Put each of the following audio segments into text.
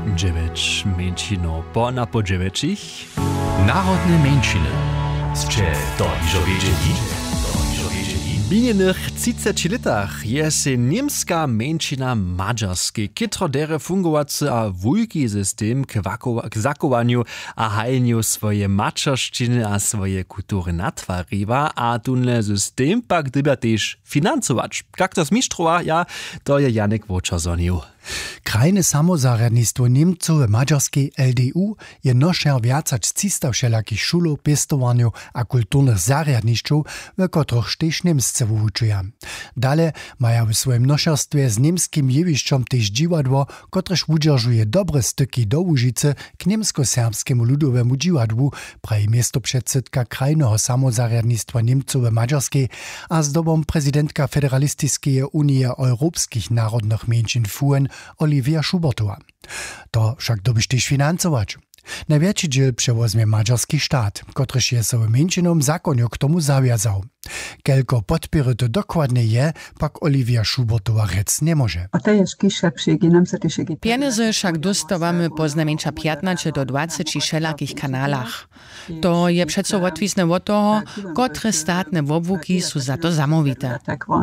9 mężczyzn po 9. Narodne mężczyzny. Zcze to iżo wiedzieli? W minionych 30 latach je se niemska mężczyzna mađarskiej, kitro dere fungowacy a wulki system k zakowaniu a hajniu swoje mačarščiny a swoje kultury natwariwa, a tunle system pak dyba też finansować. Jak to zmistrzowa, ja, to je Janek Wočer. Krajne samozarjadnictwo Niemców w mađarskiej LDU je noszer viacač 300 všelakých šulov, pestowaniu a kulturnych zarjadnišćów, w kotroch štež Niemsce wučuja. Dale maja w swoim nošerstwie z niemskim jewišćom tež dziwadło, kotrež udržuje dobre styki do Łužice k niemsko-serbskiemu ludowemu dziwadłu, praji miestopředsedka krajného samozarjadnictwa Niemców w mađarskiej a zdobom prezidentka Federalistiskeje Unie Europskich Narodnych Mężczyzn FUN Olivia Schubertowa. To však dobyš tež financować. Największy dziel przewozmie mađarski štát, kotrež je sobie mężczyznom zakonjo k tomu zawiązał. Kelko podpiery to dokładnie je, pak Olivia Schubertowa rec nie może. Pieniądze však dostawamy po znamieńcza 15 do 20 wszelakich kanalach. To je przeco odwisne od toho, kotre statne obłuki są za to zamówite.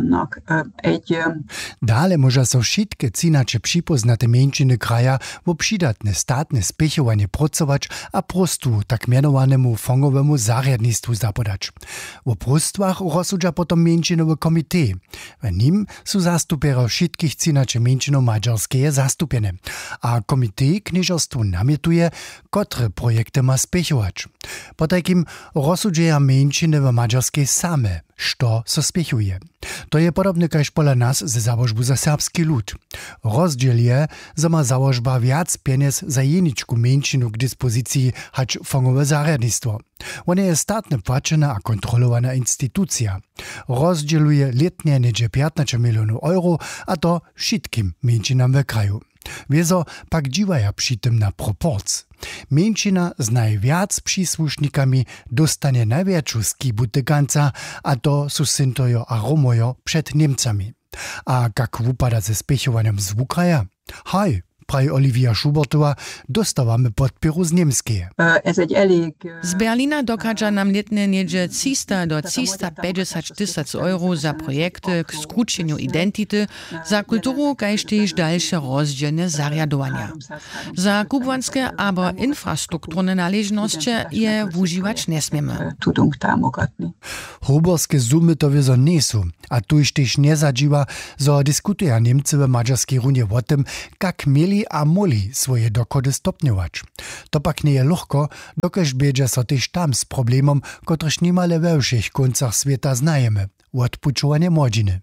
Dale może so wszystkie cinacze przypoznate mężczyzny kraja w przydatne statne spěchovanie pracować a prostu tak mianowanemu fondowemu zarjadnictwu zapodać. W prostwach rozsudza potom mężczyznowe komite. W nim są zastupera wszystkich cinaczy mężczynów mađarskeje zastupione, a komite knieżerstwu namietuje, kotre projekty ma spěchować. Po takim rozsudzeja mężczyzny w mađarskiej same, što so spěchuje. To je podobne kaž pola nas ze założbu za serbski lud. Rozdziel je, że ma założba viac pieniędzy za jeničku mężczyznu k dyspozycji hać fondowe zarjadnictwo. Ona je statne płaczena a kontrolowana instytucja. Rozdzieluje letnie niedzie 15 milionów euro, a to wszystkim mężczyznom w kraju. Wiezo pak dziwaja przy tym na proporc. Mężczyzna z najwiac przysłusznikami dostanie największą skibutę ganca, a to są syntojo a romojo przed Niemcami. A jak wypada ze spěchowaniem z Ukraja? Haj, praje Olivia Schubertowa, dostawamy podpieru z niemskie. Z Berlina dokaża nam letnie niedzie 300 do 350 tysięcy euro za projekty k skróceniu identity, za kulturu, kaž tež dalsze rozdzielne zarjadowania. Za kubłanskie abo infrastrukturne należności je używać nie smiemy. Huberskie sumy to wiezo nie są, a tuż też nie zadziwa, że dyskutują Niemcy w mađarskiej runie o tym, jak mieli a moli swoje dochody stopniować. To pak nie je ľahko, dokaż biedzie so też tam z problemom, kotrež niemale we všech koncach sveta znajemy. Odpučovanie młodziny.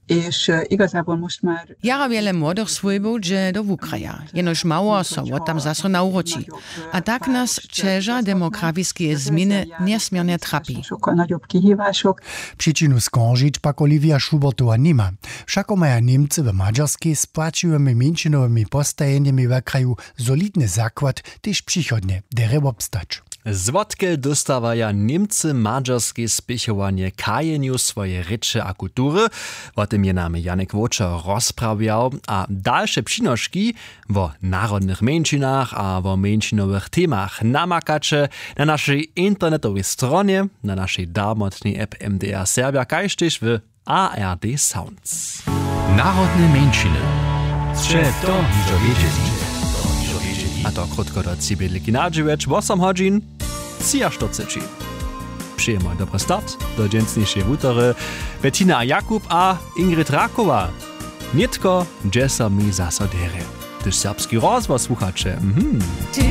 Jara wiele młodych swojbów że do Ukraja, jenoż mało so od tam zaso nauroci. A tak nas czeża demograficzne zmiany niesmiernie trapi. Przyczynu skoržić pak Olivia Schubertowa nima. Všako maja Niemcy w mađarskiej z płaciłymi mężczyznowymi postajeniami w kraju solidny zakład, też przychodnie dere obstać. Zwodke dostawaja Niemcy mađarske spěchovanie kajeniu swoje reče a kultury. O tym je nam Janek Wočer rozprawiał, a dalsze przynożki o narodnych mężczyznach a o mężczyznowych temach namakacze na naszej internetowej stronie, na naszej darmotnej app MDR Serbia, kaž tež w ARD Sounds. Narodne mężczyzny. Zcze to iżo wiedzieli? A to krótko do ciebie Likinadživeč, 8 hodin, 4:40. Przyjemny dobry start do dżęsniejszej wutory. Bettina a Jakub a Ingrid Rakowa. Nietko, dżesa mi zasadere. Tyż serbski rozwój słuchacze.